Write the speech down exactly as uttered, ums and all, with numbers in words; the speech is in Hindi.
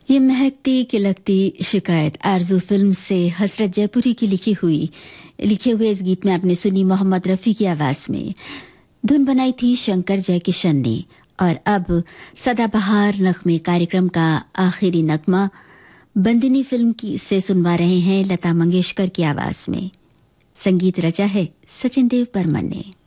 ये महकती खिलकती शिकायत आरजू फिल्म से हसरत जयपुरी की लिखी हुई लिखे हुए इस गीत में आपने सुनी मोहम्मद रफ़ी की आवाज में। धुन बनाई थी शंकर जयकिशन ने। और अब सदाबहार नगमे कार्यक्रम का आखिरी नगमा बंदिनी फिल्म की से सुनवा रहे हैं लता मंगेशकर की आवाज में। संगीत रचा है सचिन देव बर्मन ने।